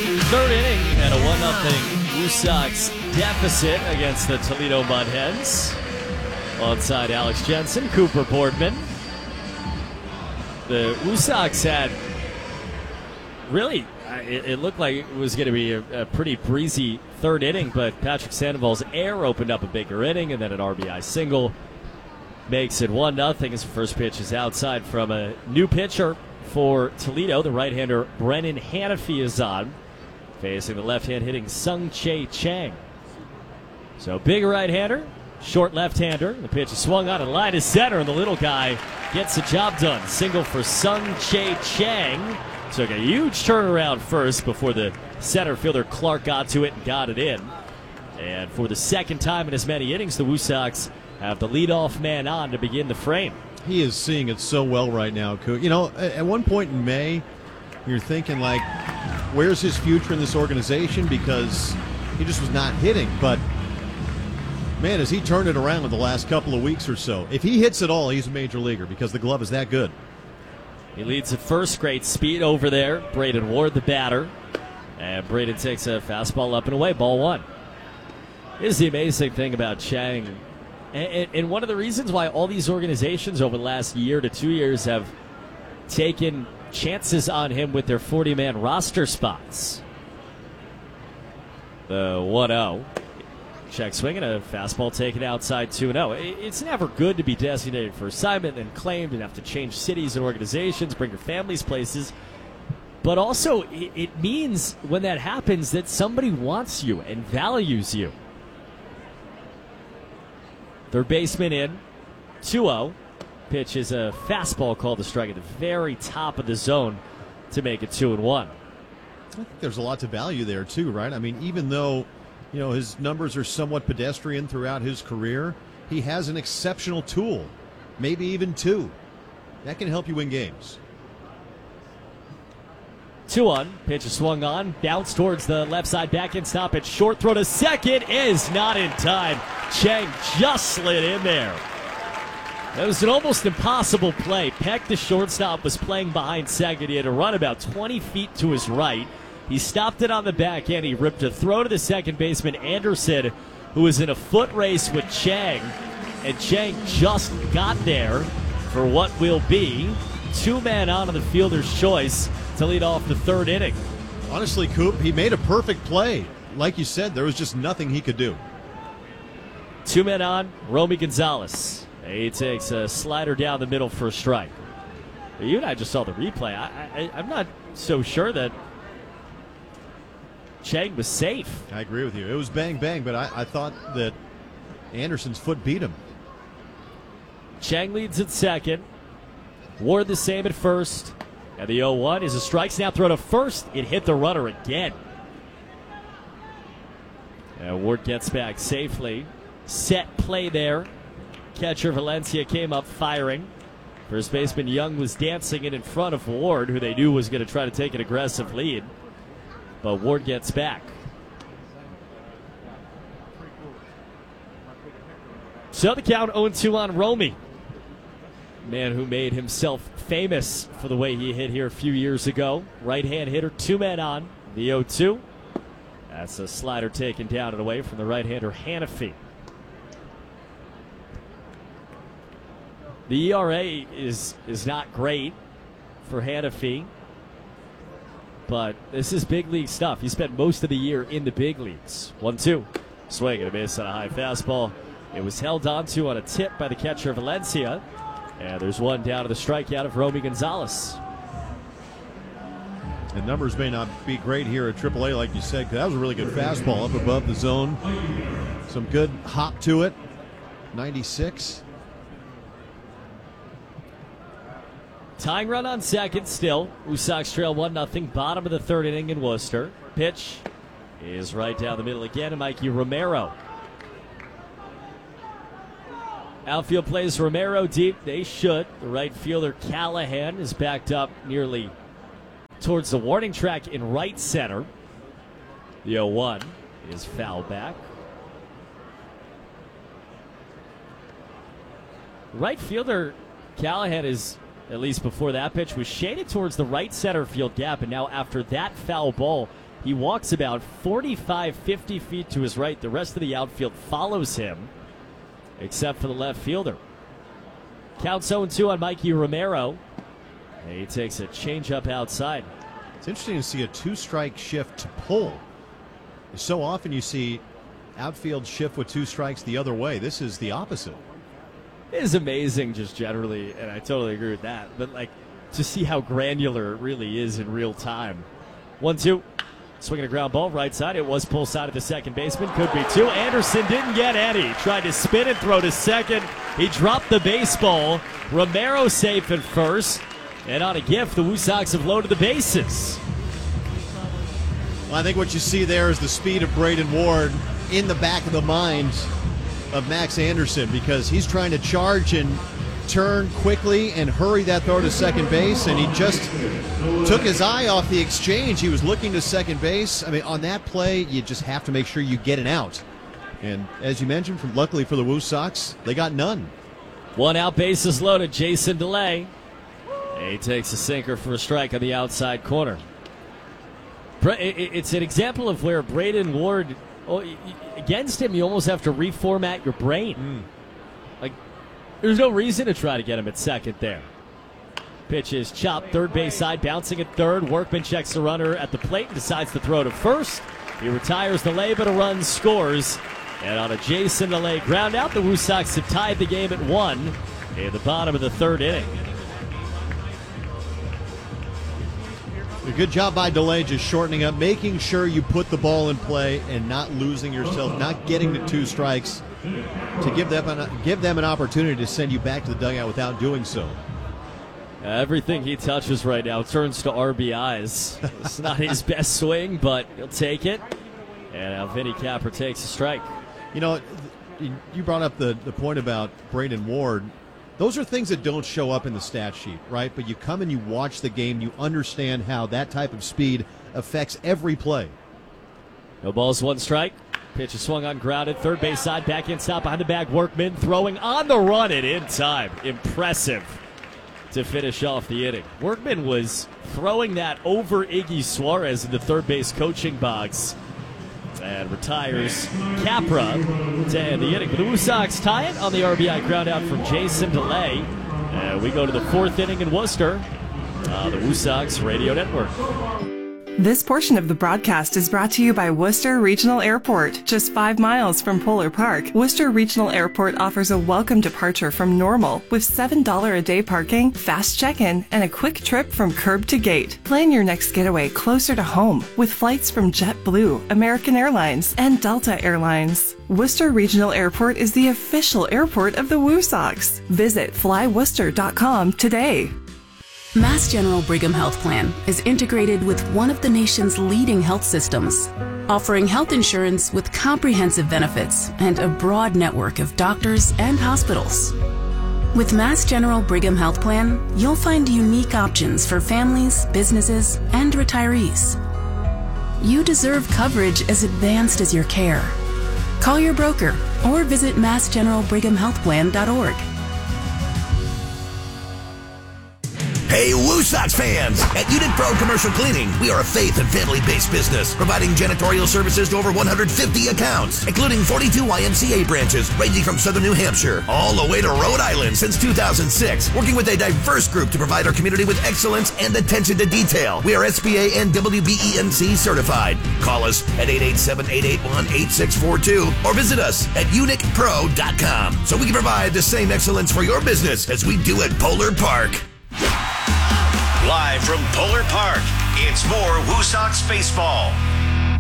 Third inning and a 1-0 Woo Sox deficit against the Toledo Mud Hens. Onside Alex Jensen, Cooper Boardman. The Woo Sox had really, it looked like it was going to be a pretty breezy third inning, but Patrick Sandoval's error opened up a bigger inning, and then an RBI single makes it 1-0 as the first pitch is outside from a new pitcher for Toledo. The right-hander Brennan Hanafy is on, facing the left-hand hitting Sung-Chae Chang. So big right-hander, short left-hander. The pitch is swung on and line is center, and the little guy gets the job done. Single for Sung-Chae Chang. Took a huge turnaround first before the center fielder Clark got to it and got it in. And for the second time in as many innings, the Woo Sox have the leadoff man on to begin the frame. He is seeing it so well right now, Coop. You know, at one point in May, you're thinking, like, where's his future in this organization? Because he just was not hitting. But, man, has he turned it around in the last couple of weeks or so. If he hits at all, he's a major leaguer because the glove is that good. He leads at first. Great speed over there. Braden Ward, the batter. And Braden takes a fastball up and away. Ball one. Here's the amazing thing about Chang. And one of the reasons why all these organizations over the last year to 2 years have taken chances on him with their 40-man roster spots. The 1-0. Check swinging, a fastball taken outside 2-0. It's never good to be designated for assignment and claimed and have to change cities and organizations, bring your families places. But also, it means when that happens that somebody wants you and values you. Third baseman in, 2-0. Pitch is a fastball called to strike at the very top of the zone to make it 2-1. I think there's a lot to value there, too, right? I mean, even though, you know, his numbers are somewhat pedestrian throughout his career, he has an exceptional tool, maybe even two. That can help you win games. 2-1. Pitch is swung on. Bounce towards the left side. Back in stop at short. Throw to second is not in time. Chang just slid in there. That was an almost impossible play. Peck, the shortstop, was playing behind second. He had to run about 20 feet to his right. He stopped it on the back end. He ripped a throw to the second baseman, Anderson, who was in a foot race with Chang. And Chang just got there for what will be two-man on the fielder's choice to lead off the third inning. Honestly, Coop, he made a perfect play. Like you said, there was just nothing he could do. Two men on, Romy Gonzalez. He takes a slider down the middle for a strike. You and I just saw the replay. I'm not so sure that Chang was safe. I agree with you. It was bang, bang, but I thought that Anderson's foot beat him. Chang leads at second. Ward the same at first. And the 0-1 is a strike snap throw to first. It hit the runner again. And Ward gets back safely. Set play there. Catcher Valencia came up firing. First baseman Young was dancing in front of Ward, who they knew was going to try to take an aggressive lead. But Ward gets back. So the count 0-2 on Romy. Man who made himself famous for the way he hit here a few years ago. Right-hand hitter, two men on. The 0-2. That's a slider taken down and away from the right-hander Hanafy. The ERA is not great for Hanafy, but this is big league stuff. He spent most of the year in the big leagues. 1-2. Swing and a miss on a high fastball. It was held onto on a tip by the catcher Valencia. And there's one down to the strikeout of Romy Gonzalez. The numbers may not be great here at AAA, like you said, because that was a really good fastball up above the zone. Some good hop to it. 96. Tying run on second still. Woo Sox trail 1-0. Bottom of the third inning in Worcester. Pitch is right down the middle again to Mikey Romero. Outfield plays Romero deep. They should. The right fielder Callahan is backed up nearly towards the warning track in right center. The 0-1 is foul back. Right fielder Callahan is, at least before that pitch, was shaded towards the right center field gap, and now after that foul ball, He walks about 45, 50 feet to his right. The rest of the outfield follows him, except for the left fielder. Counts 0-2 on Mikey Romero. And he takes a changeup outside. It's interesting to see a two-strike shift to pull. So often you see outfield shift with two strikes the other way. This is the opposite. It is amazing just generally, and I totally agree with that. But, like, to see how granular it really is in real time. 1-2. Swinging a ground ball right side. It was pull side of the second baseman. Could be two. Anderson didn't get any. Tried to spin and throw to second. He dropped the baseball. Romero safe at first. And on a gift, the Woo Sox have loaded the bases. Well, I think what you see there is the speed of Braden Ward in the back of the mind of Max Anderson, because he's trying to charge and turn quickly and hurry that throw to second base, and he just took his eye off the exchange. He was looking to second base. I mean, on that play, you just have to make sure you get it out. And as you mentioned, luckily for the Woo Sox, they got none. One out, bases loaded. Jason DeLay. He takes a sinker for a strike on the outside corner. It's an example of where Braden Ward, against him, you almost have to reformat your brain. Like, there's no reason to try to get him at second there. Pitch is chopped, third base side, bouncing at third. Workman checks the runner at the plate and decides to throw to first. He retires DeLay, but a run scores. And on a Jason DeLay ground out, the Woo Sox have tied the game at 1 in the bottom of the third inning. A good job by DeLay, just shortening up, making sure you put the ball in play and not losing yourself, not getting to two strikes, to give them an opportunity to send you back to the dugout without doing so. Everything he touches right now turns to RBIs. It's not his best swing, but he'll take it. And now Vinny Capper takes a strike. You know, you brought up the point about Braden Ward. Those are things that don't show up in the stat sheet, right? But you come and you watch the game, you understand how that type of speed affects every play. No balls, one strike. Pitch is swung on, grounded. Third base side, back in, stop behind the bag. Workman throwing on the run and in time. Impressive to finish off the inning. Workman was throwing that over Iggy Suarez in the third base coaching box. And retires Capra to end the inning. The Woo Sox tie it on the RBI ground out from Jason DeLay. We go to the fourth inning in Worcester. The Woo Sox Radio Network. This portion of the broadcast is brought to you by Worcester Regional Airport, just 5 miles from Polar Park. Worcester Regional Airport offers a welcome departure from Normal with $7 a day parking, fast check-in, and a quick trip from curb to gate. Plan your next getaway closer to home with flights from JetBlue, American Airlines, and Delta Airlines. Worcester Regional Airport is the official airport of the Woo Sox. Visit flyworcester.com today. Mass General Brigham Health Plan is integrated with one of the nation's leading health systems, offering health insurance with comprehensive benefits and a broad network of doctors and hospitals. With Mass General Brigham Health Plan, you'll find unique options for families, businesses, and retirees. You deserve coverage as advanced as your care. Call your broker or visit massgeneralbrighamhealthplan.org. Hey, Woo Sox fans! At Unit Pro Commercial Cleaning, we are a faith and family-based business, providing janitorial services to over 150 accounts, including 42 YMCA branches, ranging from southern New Hampshire all the way to Rhode Island since 2006, working with a diverse group to provide our community with excellence and attention to detail. We are SBA and WBENC certified. Call us at 887-881-8642 or visit us at unicpro.com so we can provide the same excellence for your business as we do at Polar Park. Live from Polar Park, it's more Woo Sox baseball